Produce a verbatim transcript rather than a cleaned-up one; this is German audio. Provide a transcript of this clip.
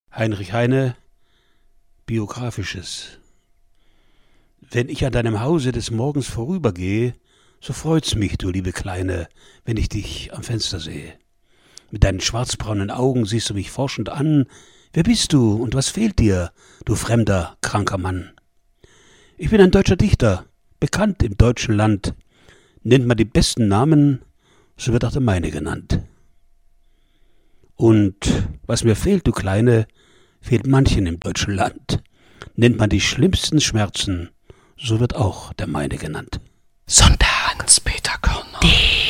Heinrich Heine, Biografisches. Wenn ich an deinem Hause des Morgens vorübergehe, so freut's mich, du liebe Kleine, wenn ich dich am Fenster sehe. Mit deinen schwarzbraunen Augen siehst du mich forschend an. Wer bist du und was fehlt dir, du fremder, kranker Mann? Ich bin ein deutscher Dichter, bekannt im deutschen Land. Nennt man die besten Namen, so wird auch der meine genannt. Und was mir fehlt, du Kleine, fehlt manchen im deutschen Land. Nennt man die schlimmsten Schmerzen, so wird auch der meine genannt. Sonntag, Hans-Peter Körner.